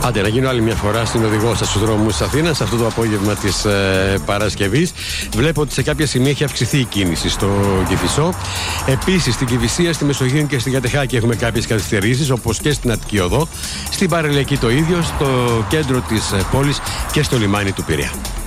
Άντε, να γίνω άλλη μια φορά στην οδηγό σας στους δρόμους της Αθήνας αυτό το απόγευμα της Παρασκευής. Βλέπω ότι σε κάποια σημεία έχει αυξηθεί η κίνηση στο Κηφισό. Επίσης στην Κηφισία, στη Μεσογείο και στην Κατεχάκη έχουμε κάποιες καθυστερήσεις, όπως και στην Αττική Οδό. Στην Παραλιακή το ίδιο, στο κέντρο της πόλης και στο λιμάνι του Πειραιά.